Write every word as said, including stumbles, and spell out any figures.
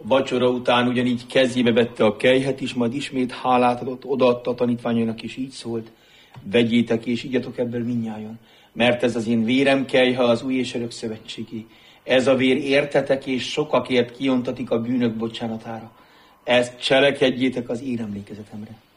Vacsora után ugyanígy kezébe vette a kelyhet is, majd ismét hálát adott, odaadta a tanítványainak, és így szólt: vegyétek és igyatok ebből mindnyájan, mert ez az én vérem kelyha, az új és örök szövetségi. Ez a vér értetek és sokakért kiontatik a bűnök bocsánatára. Ezt cselekedjétek az én emlékezetemre.